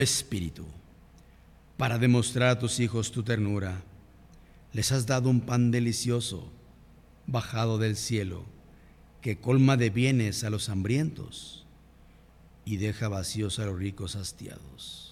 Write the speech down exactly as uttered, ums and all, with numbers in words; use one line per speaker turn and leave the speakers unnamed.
Espíritu, para demostrar a tus hijos tu ternura, les has dado un pan delicioso, bajado del cielo, que colma de bienes a los hambrientos y deja vacíos a los ricos hastiados.